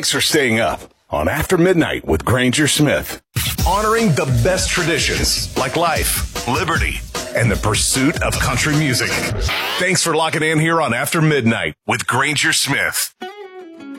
Thanks for staying up on After Midnight with Granger Smith. Honoring the best traditions like life, liberty, and the pursuit of country music. Thanks for locking in here on After Midnight with Granger Smith.